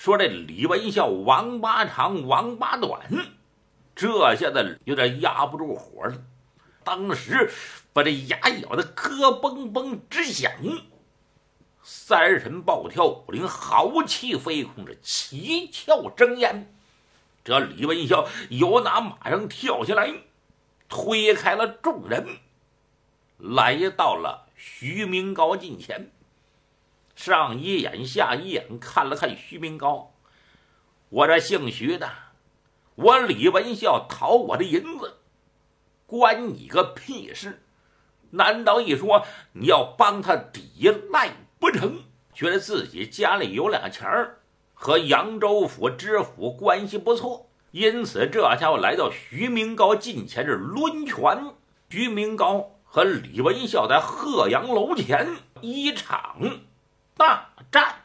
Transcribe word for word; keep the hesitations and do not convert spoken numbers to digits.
说这李文孝王八长王八短，这下子有点压不住火了，当时把这牙咬得咯嘣嘣直响。三神暴跳五灵，豪气飞空，这七窍生烟。这李文孝由打马上跳下来，推开了众人，来到了徐明高近前，上一眼下一眼看了看徐明高，我这姓徐的，我李文孝讨我的银子，关你个屁事？难道一说你要帮他抵赖不成？觉得自己家里有俩钱儿，和扬州府知府关系不错，因此这家伙来到徐明高近前是抡拳。徐明高和李文孝在鹤阳楼前一场大战。